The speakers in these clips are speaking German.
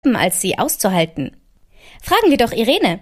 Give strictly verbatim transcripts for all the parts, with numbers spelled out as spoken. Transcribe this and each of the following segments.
als sie auszuhalten. Fragen wir doch Irene.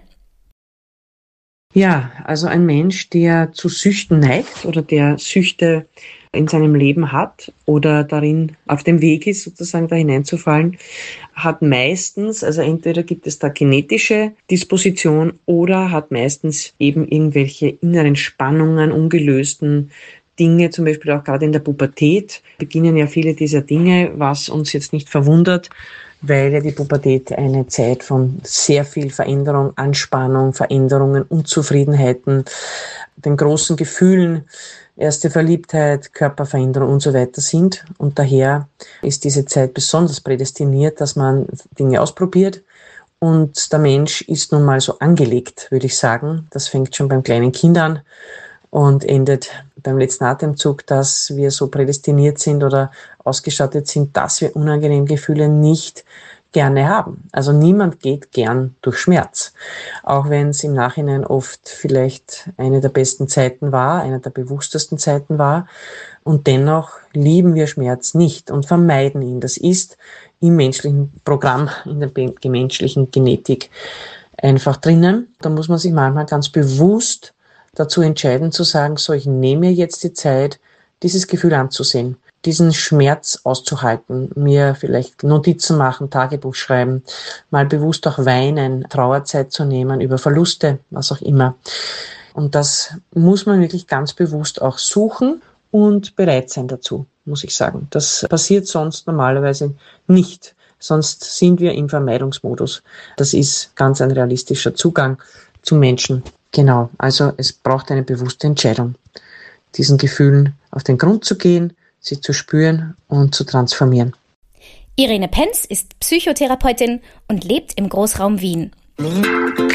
Ja, also ein Mensch, der zu Süchten neigt oder der Süchte in seinem Leben hat oder darin auf dem Weg ist, sozusagen da hineinzufallen, hat meistens, also entweder gibt es da genetische Disposition oder hat meistens eben irgendwelche inneren Spannungen, ungelösten Dinge, zum Beispiel auch gerade in der Pubertät beginnen ja viele dieser Dinge, was uns jetzt nicht verwundert, weil ja die Pubertät eine Zeit von sehr viel Veränderung, Anspannung, Veränderungen, Unzufriedenheiten, den großen Gefühlen, erste Verliebtheit, Körperveränderung und so weiter sind. Und daher ist diese Zeit besonders prädestiniert, dass man Dinge ausprobiert. Und der Mensch ist nun mal so angelegt, würde ich sagen. Das fängt schon beim kleinen Kind an und endet beim letzten Atemzug, dass wir so prädestiniert sind oder ausgestattet sind, dass wir unangenehme Gefühle nicht gerne haben. Also niemand geht gern durch Schmerz. Auch wenn es im Nachhinein oft vielleicht eine der besten Zeiten war, eine der bewusstesten Zeiten war. Und dennoch lieben wir Schmerz nicht und vermeiden ihn. Das ist im menschlichen Programm, in der menschlichen Genetik einfach drinnen. Da muss man sich manchmal ganz bewusst dazu entscheiden zu sagen, so, ich nehme mir jetzt die Zeit, dieses Gefühl anzusehen, diesen Schmerz auszuhalten, mir vielleicht Notizen machen, Tagebuch schreiben, mal bewusst auch weinen, Trauerzeit zu nehmen über Verluste, was auch immer. Und das muss man wirklich ganz bewusst auch suchen und bereit sein dazu, muss ich sagen. Das passiert sonst normalerweise nicht. Sonst sind wir im Vermeidungsmodus. Das ist ganz ein realistischer Zugang zum Menschen. Genau, also es braucht eine bewusste Entscheidung, diesen Gefühlen auf den Grund zu gehen, sie zu spüren und zu transformieren. Irene Penz ist Psychotherapeutin und lebt im Großraum Wien.